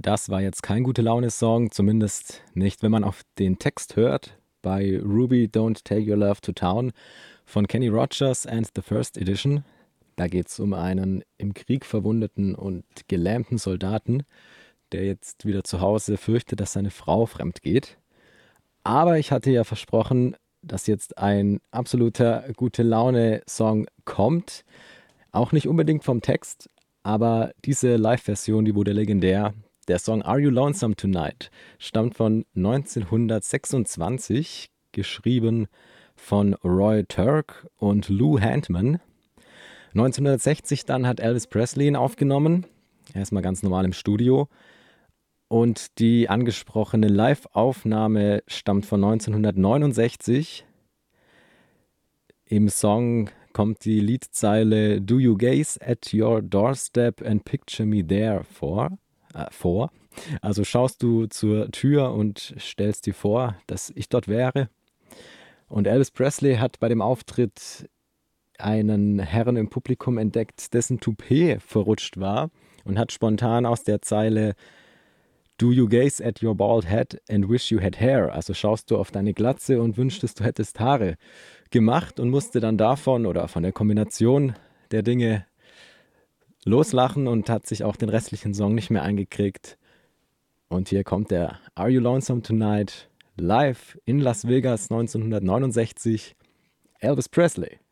Das war jetzt kein Gute-Laune-Song, zumindest nicht, wenn man auf den Text hört. Bei Ruby Don't Take Your Love to Town von Kenny Rogers and the First Edition. Da geht es um einen im Krieg verwundeten und gelähmten Soldaten, der jetzt wieder zu Hause fürchtet, dass seine Frau fremd geht. Aber ich hatte ja versprochen, dass jetzt ein absoluter Gute-Laune-Song kommt. Auch nicht unbedingt vom Text, aber diese Live-Version, die wurde legendär. Der Song Are You Lonesome Tonight stammt von 1926, geschrieben von Roy Turk und Lou Handman. 1960 dann hat Elvis Presley ihn aufgenommen. Er ist mal ganz normal im Studio. Und die angesprochene Live-Aufnahme stammt von 1969. Im Song kommt die Liedzeile Do you gaze at your doorstep and picture me there vor. Also schaust du zur Tür und stellst dir vor, dass ich dort wäre. Und Elvis Presley hat bei dem Auftritt einen Herrn im Publikum entdeckt, dessen Toupet verrutscht war und hat spontan aus der Zeile Do you gaze at your bald head and wish you had hair? Also schaust du auf deine Glatze und wünschtest, du hättest Haare gemacht und musste dann davon oder von der Kombination der Dinge loslachen und hat sich auch den restlichen Song nicht mehr eingekriegt. Und hier kommt der Are You Lonesome Tonight live in Las Vegas 1969, Elvis Presley.